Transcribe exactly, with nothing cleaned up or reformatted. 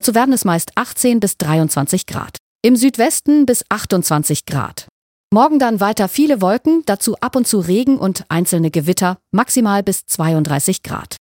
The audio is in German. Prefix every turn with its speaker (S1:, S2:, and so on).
S1: Dazu werden es meist achtzehn bis dreiundzwanzig Grad. Im Südwesten bis achtundzwanzig Grad. Morgen dann weiter viele Wolken, dazu ab und zu Regen und einzelne Gewitter, maximal bis zweiunddreißig Grad.